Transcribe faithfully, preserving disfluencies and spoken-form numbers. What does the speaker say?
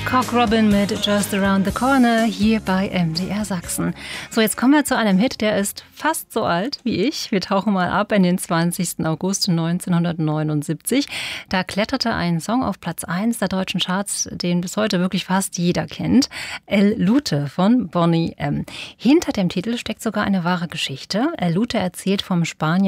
Cock Robin mit Just Around the Corner hier bei M D R Sachsen. So, jetzt kommen wir zu einem Hit, der ist fast so alt wie ich. Wir tauchen mal ab in den zwanzigsten August neunzehnhundertneunundsiebzig. Da kletterte ein Song auf Platz eins der deutschen Charts, den bis heute wirklich fast jeder kennt. El Lute von Boney M. Hinter dem Titel steckt sogar eine wahre Geschichte. El Lute erzählt vom Spanier